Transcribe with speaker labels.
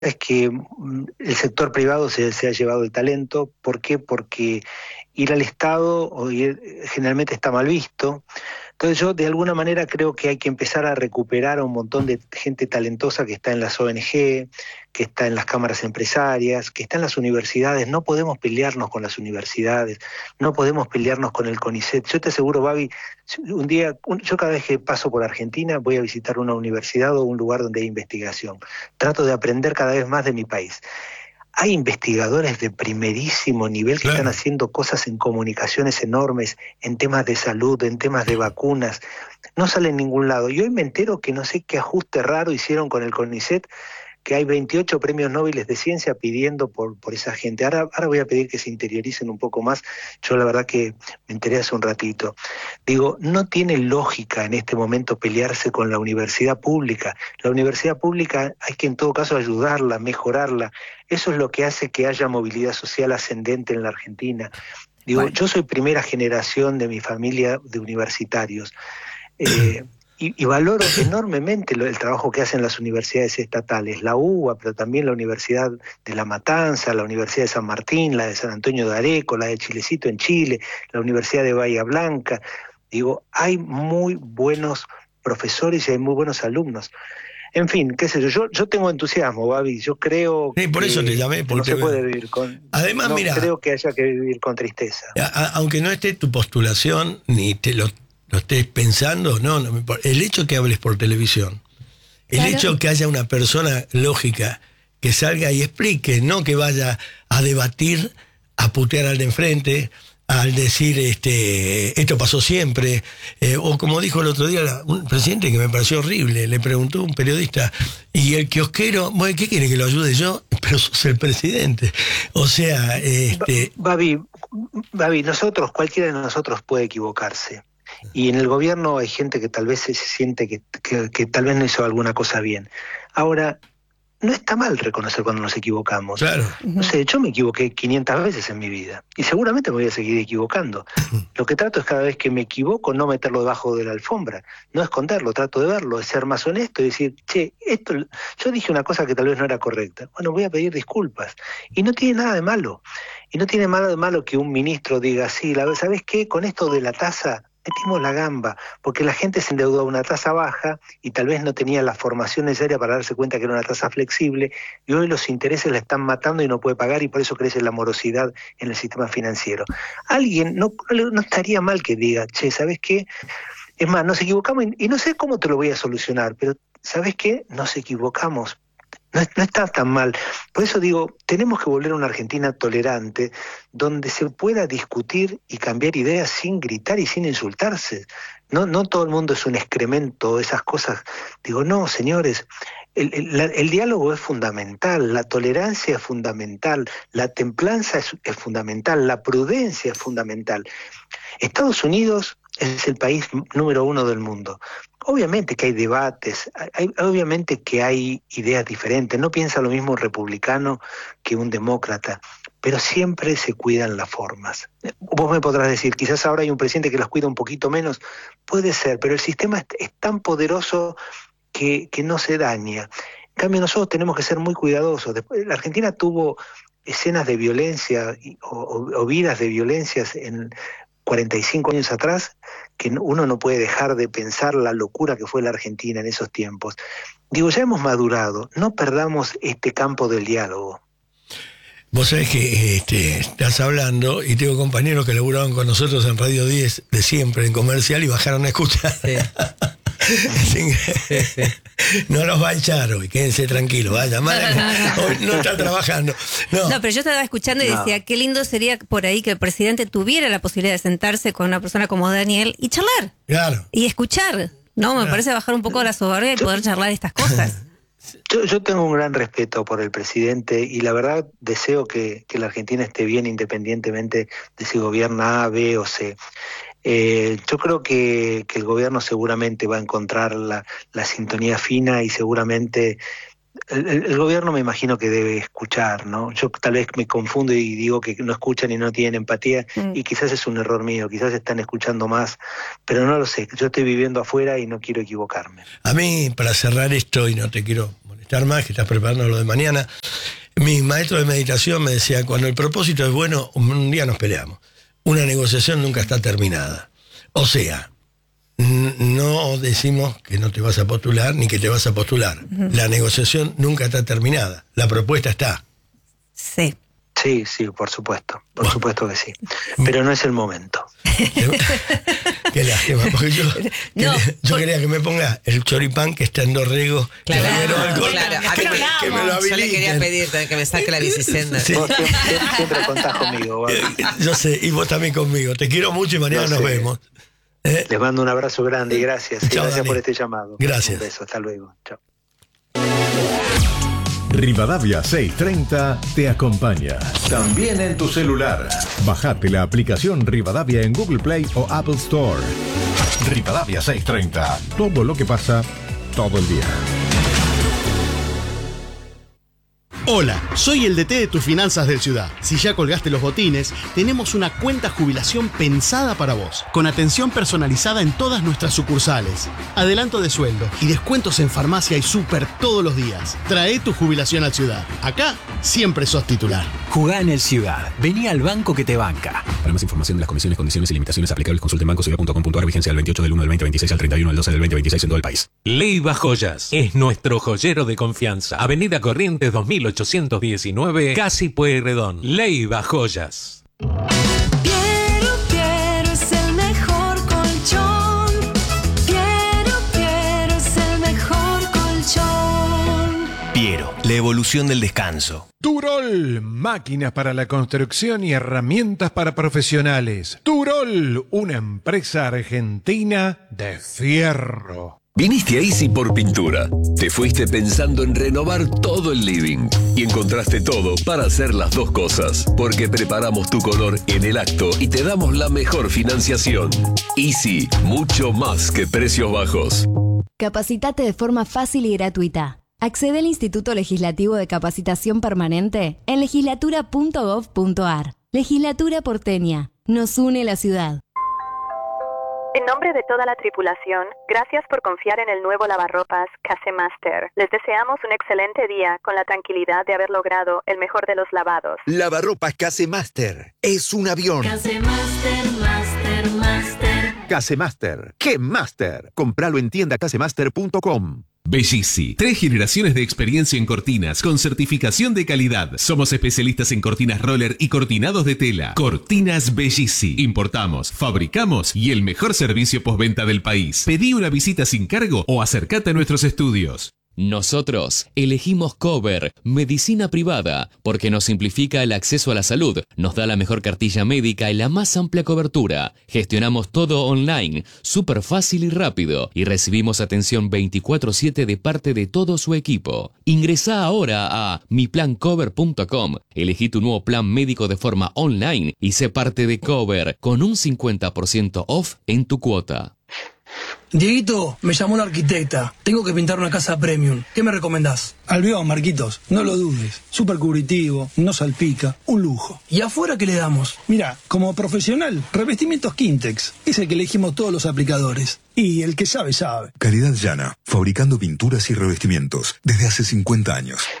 Speaker 1: es que el sector privado se ha llevado el talento. ¿Por qué? Porque ir al Estado generalmente está mal visto. Entonces yo de alguna manera creo que hay que empezar a recuperar a un montón de gente talentosa que está en las ONG, que está en las cámaras empresarias, que está en las universidades. No podemos pelearnos con las universidades, no podemos pelearnos con el CONICET. Yo te aseguro, Babi, un día, yo cada vez que paso por Argentina voy a visitar una universidad o un lugar donde hay investigación. Trato de aprender cada vez más de mi país. Hay investigadores de primerísimo nivel que están haciendo cosas en comunicaciones enormes, en temas de salud, en temas de vacunas. No sale en ningún lado. Y hoy me entero que no sé qué ajuste raro hicieron con el CONICET, que hay 28 premios Nobel de ciencia pidiendo por esa gente. Ahora voy a pedir que se interioricen un poco más. Yo la verdad que me enteré hace un ratito. Digo, no tiene lógica en este momento pelearse con la universidad pública. La universidad pública hay que en todo caso ayudarla, mejorarla. Eso es lo que hace que haya movilidad social ascendente en la Argentina. Digo, yo soy primera generación de mi familia de universitarios. Y valoro enormemente el trabajo que hacen las universidades estatales, la UBA, pero también la Universidad de La Matanza, la Universidad de San Martín, la de San Antonio de Areco, la de Chilecito en Chile, la Universidad de Bahía Blanca. Digo, hay muy buenos profesores y hay muy buenos alumnos. En fin, qué sé yo tengo entusiasmo, Babi. Yo creo
Speaker 2: sí, por eso te llamé,
Speaker 1: que no se puede vivir con...
Speaker 2: Además,
Speaker 1: no
Speaker 2: mira,
Speaker 1: creo que haya que vivir con tristeza.
Speaker 2: Aunque no esté tu postulación, ni te lo estés pensando, el hecho que hables por televisión, el hecho que haya una persona lógica que salga y explique, no que vaya a debatir, a putear al de enfrente, al decir esto pasó siempre, o como dijo el otro día un presidente que me pareció horrible, le preguntó a un periodista, y el kiosquero, bueno, ¿qué quiere que lo ayude yo? Pero sos el presidente. O sea,
Speaker 1: Babi, cualquiera de nosotros puede equivocarse. Y en el gobierno hay gente que tal vez se siente que tal vez no hizo alguna cosa bien. Ahora, no está mal reconocer cuando nos equivocamos.
Speaker 2: Claro.
Speaker 1: No sé, yo me equivoqué 500 veces en mi vida y seguramente me voy a seguir equivocando. Lo que trato es cada vez que me equivoco no meterlo debajo de la alfombra, no esconderlo, trato de verlo, de ser más honesto y decir, che, yo dije una cosa que tal vez no era correcta. Bueno, voy a pedir disculpas. Y no tiene nada de malo. Y no tiene nada de malo que un ministro diga, sí, ¿sabes qué? Con esto de la tasa metimos la gamba, porque la gente se endeudó a una tasa baja y tal vez no tenía la formación necesaria para darse cuenta que era una tasa flexible, y hoy los intereses la están matando y no puede pagar, y por eso crece la morosidad en el sistema financiero. Alguien no estaría mal que diga, che, ¿sabes qué? Es más, nos equivocamos y no sé cómo te lo voy a solucionar, pero ¿sabes qué? Nos equivocamos. No está tan mal. Por eso digo, tenemos que volver a una Argentina tolerante, donde se pueda discutir y cambiar ideas sin gritar y sin insultarse. No todo el mundo es un excremento, esas cosas. Digo, no, señores, el diálogo es fundamental, la tolerancia es fundamental, la templanza es fundamental, la prudencia es fundamental. Estados Unidos es el país número 1 del mundo. Obviamente que hay debates, obviamente que hay ideas diferentes. No piensa lo mismo un republicano que un demócrata, pero siempre se cuidan las formas. Vos me podrás decir, quizás ahora hay un presidente que las cuida un poquito menos. Puede ser, pero el sistema es tan poderoso que no se daña. En cambio, nosotros tenemos que ser muy cuidadosos. Después, la Argentina tuvo escenas de violencia o vidas de violencias en 45 años atrás, que uno no puede dejar de pensar la locura que fue la Argentina en esos tiempos. Digo, ya hemos madurado, no perdamos este campo del diálogo.
Speaker 2: Vos sabés que estás hablando y tengo compañeros que laburaban con nosotros en Radio 10 de siempre, en comercial, y bajaron a escuchar. Sí. Sí. No los va a echar hoy, quédense tranquilos, vaya, hoy no está trabajando. No,
Speaker 3: pero yo estaba escuchando y decía, qué lindo sería por ahí que el presidente tuviera la posibilidad de sentarse con una persona como Daniel y charlar.
Speaker 2: Claro.
Speaker 3: Y escuchar, ¿no? Me parece bajar un poco la soberbia y poder charlar estas cosas.
Speaker 1: Yo tengo un gran respeto por el presidente y la verdad deseo que la Argentina esté bien independientemente de si gobierna A, B o C. Yo creo que el gobierno seguramente va a encontrar la sintonía fina y seguramente el gobierno me imagino que debe escuchar, ¿no? Yo tal vez me confundo y digo que no escuchan y no tienen empatía y quizás es un error mío, quizás están escuchando más, pero no lo sé. Yo estoy viviendo afuera y no quiero equivocarme.
Speaker 2: A mí, para cerrar esto, y no te quiero molestar estar más, que estás preparando lo de mañana. Mi maestro de meditación me decía, cuando el propósito es bueno, un día nos peleamos. Una negociación nunca está terminada. O sea, no decimos que no te vas a postular ni que te vas a postular. La negociación nunca está terminada. La propuesta está.
Speaker 3: Sí.
Speaker 1: Sí, por supuesto. Por supuesto que sí. Pero no es el momento.
Speaker 2: Qué lástima, porque yo quería que me ponga el choripán que está en Dorrego.
Speaker 4: Claro,
Speaker 2: que me lo habiliten.
Speaker 4: Yo le quería pedir que me saque la bicisenda.
Speaker 1: Sí. Vos siempre contás conmigo.
Speaker 2: Yo sé, y vos también conmigo. Te quiero mucho y mañana nos vemos.
Speaker 1: Les mando un abrazo grande y gracias.
Speaker 2: Chao,
Speaker 1: gracias
Speaker 2: Dani.
Speaker 1: por este llamado.
Speaker 2: Gracias.
Speaker 1: Un beso, hasta luego. Chao.
Speaker 5: Rivadavia 630 te acompaña. También en tu celular. Bajate la aplicación Rivadavia en Google Play o Apple Store. Rivadavia 630. Todo lo que pasa todo el día.
Speaker 6: Hola, soy el DT de tus finanzas del Ciudad. Si ya colgaste los botines, tenemos una cuenta jubilación pensada para vos, con atención personalizada en todas nuestras sucursales, adelanto de sueldo y descuentos en farmacia y súper todos los días. Trae tu jubilación al Ciudad. Acá siempre sos titular.
Speaker 7: Jugá en el Ciudad. Vení al banco que te banca.
Speaker 8: Para más información de las comisiones, condiciones y limitaciones aplicables, consulte en bancociudad.com.ar. Vigencia del 28 del 1 del 2026 al 31 del 12 del 2026 en todo el país.
Speaker 7: Leiva Joyas es nuestro joyero de confianza. Avenida Corrientes 2819, Casi Pueyrredón. Leiva Joyas.
Speaker 9: Piero es el mejor colchón. Piero es el mejor colchón.
Speaker 10: Piero, la evolución del descanso.
Speaker 11: Turol, máquinas para la construcción y herramientas para profesionales. Turol, una empresa argentina de fierro.
Speaker 12: Viniste a Easy por pintura. Te fuiste pensando en renovar todo el living y encontraste todo para hacer las dos cosas, porque preparamos tu color en el acto y te damos la mejor financiación. Easy, mucho más que precios bajos.
Speaker 13: Capacitate de forma fácil y gratuita. Accede al Instituto Legislativo de Capacitación Permanente en legislatura.gov.ar. Legislatura porteña. Nos une la ciudad.
Speaker 14: En nombre de toda la tripulación, gracias por confiar en el nuevo lavarropas Casemaster. Les deseamos un excelente día con la tranquilidad de haber logrado el mejor de los lavados.
Speaker 15: Lavarropas Casemaster. Es un avión.
Speaker 9: Casemaster, Master.
Speaker 15: Casemaster. ¡Qué Master! Compralo en tiendacasemaster.com.
Speaker 16: Bellisi, 3 generaciones de experiencia en cortinas con certificación de calidad. Somos especialistas en cortinas roller y cortinados de tela. Cortinas Bellisi. Importamos, fabricamos y el mejor servicio postventa del país. Pedí una visita sin cargo o acércate a nuestros estudios.
Speaker 17: Nosotros elegimos Cover, medicina privada, porque nos simplifica el acceso a la salud, nos da la mejor cartilla médica y la más amplia cobertura. Gestionamos todo online, súper fácil y rápido, y recibimos atención 24/7 de parte de todo su equipo. Ingresá ahora a miplancover.com, elegí tu nuevo plan médico de forma online y sé parte de Cover con un 50% off en tu cuota.
Speaker 18: Dieguito, me llamó la arquitecta. Tengo que pintar una casa premium. ¿Qué me recomendás? Albión, Marquitos. No lo dudes. Súper cubritivo, no salpica. Un lujo. ¿Y afuera qué le damos? Mira, como profesional, revestimientos Quintex. Es el que elegimos todos los aplicadores. Y el que sabe, sabe.
Speaker 19: Calidad Llana, fabricando pinturas y revestimientos desde hace 50 años.